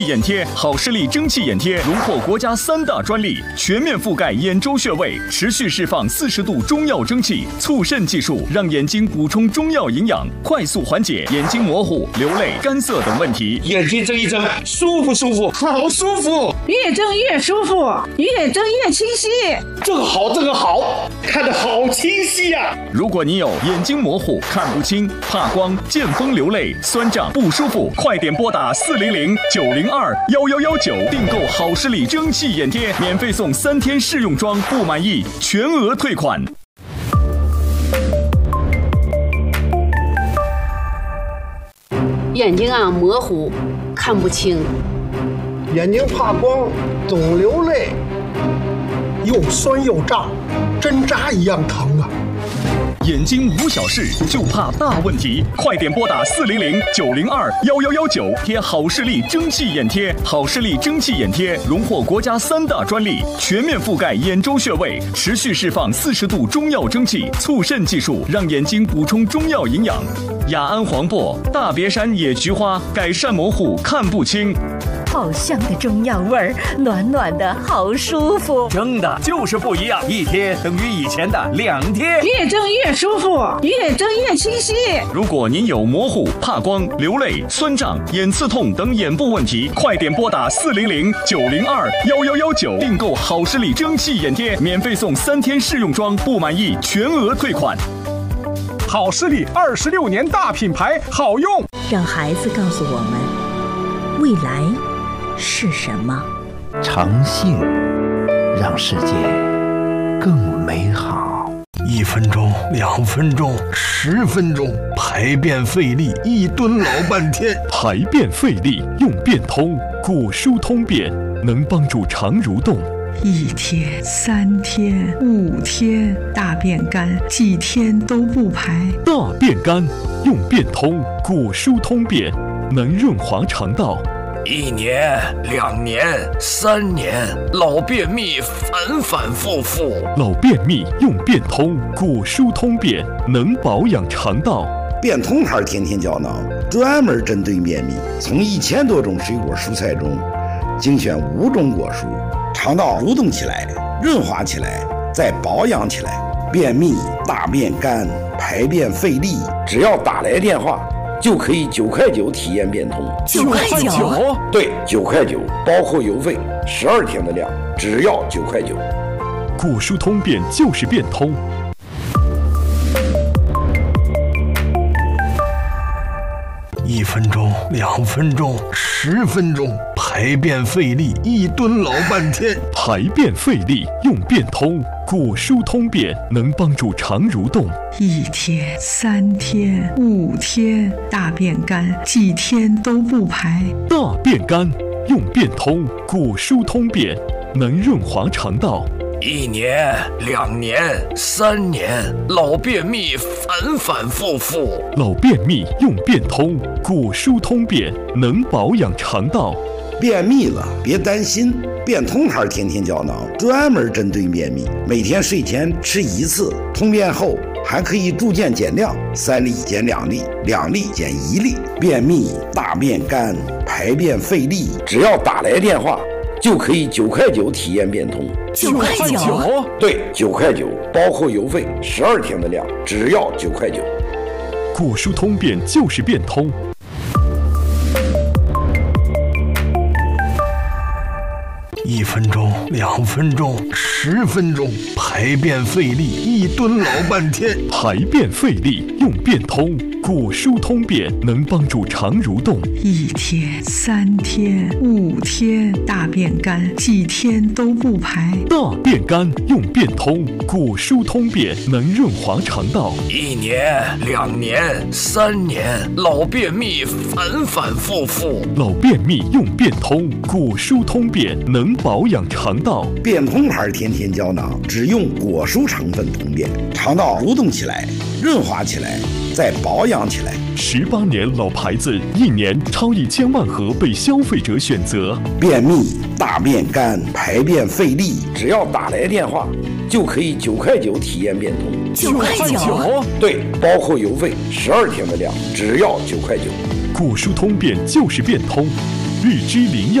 眼贴好视力蒸汽眼贴荣获国家3大专利，全面覆盖眼周穴位，持续释放40度中药蒸汽，促渗技术让眼睛补充中药营养，快速缓解眼睛模糊、流泪、干涩等问题。 眼睛睁一睁，舒服舒服，好舒服， 越睁越舒服，越睁越清晰。 这个好，看得好清晰呀！ 如果你有眼睛模糊、看不清、怕光、见风流泪、酸胀不舒服，快点拨打400-902-1119订购好视力蒸汽眼贴，免费送3天试用装，不满意全额退款。 眼睛模糊，看不清， 眼睛怕光，总流泪，又酸又胀，针扎一样疼啊！ 眼睛无小事，就怕大问题，快点拨打400-902-1119贴好视力蒸汽眼贴。好视力蒸汽眼贴荣获国家3大专利，全面覆盖眼周穴位，持续释放40度中药蒸汽，促渗技术让眼睛补充中药营养。雅安黄柏、大别山野菊花改善模糊看不清。 好香的中药味儿，暖暖的好舒服。 蒸的就是不一样，一贴等于以前的2贴。 越蒸越舒服，越蒸越清晰。 如果您有模糊、怕光、流泪、酸胀、眼刺痛等眼部问题，快点拨打400-902-1119订购好视力蒸汽眼贴，免费送3天试用装，不满意全额退款。 好视力26年大品牌，好用。 让孩子告诉我们，未来是什么？ 诚信让世界更美好。 1分钟、2分钟、10分钟，排便费力，1吨老半天。 排便费力用便通，果舒通便能帮助肠蠕动。 1天、3天、5天，大便干，几天都不排。 大便干用便通，果舒通便能润滑肠道。 1年、2年、3年，老便秘反复。 老便秘用便通，果舒通便能保养肠道。 便通牌天天胶囊专门针对便秘，从1000多种水果蔬菜中精选5种果蔬，肠道蠕动起来，润滑起来，再保养起来。便秘、大便干、排便费力，只要打来电话就可以9块9体验便通。 9块9？ 对，9块9，包括邮费，12天的量，只要9块9。 果舒通便就是便通。 1分钟、2分钟、10分钟，排便费力，1吨老半天。 排便费力用便通，果舒通便能帮助肠蠕动。 1天、3天、5天，大便干，几天都不排。 大便干用便通，果舒通便能润滑肠道。 1年、2年、3年，老便秘反复。 老便秘用便通，果舒通便能保养肠道。 便秘了别担心，便通牌天天胶囊专门针对便秘，每天睡前吃1次，通便后还可以逐渐减量，3粒减2粒，2粒减1粒。便秘、大便干、排便费力，只要打来电话就可以9块9体验便通。 9块9？ 对，9块9，包括邮费，12天的量，只要9块9。 果舒通便就是便通。 1分钟、2分钟、10分钟，排便费力，1吨老半天。 排便费力用便通，果舒通便能帮助肠蠕动。 1天、3天、5天，大便干，几天都不排。 大便干用便通，果舒通便能润滑肠道。 1年、2年、3年，老便秘反复。 老便秘用便通，果舒通便能保养肠道。 便通牌天天胶囊只用果蔬成分通便，肠道蠕动起来，润滑起来，再保养起来。 18年老牌子，1年超1000万盒被消费者选择。 便秘、大便干、排便费力，只要打来电话就可以9块9体验便通。 9块9？ 对，包括邮费，12天的量，只要9块9。 果舒通便就是便通。 日居灵药。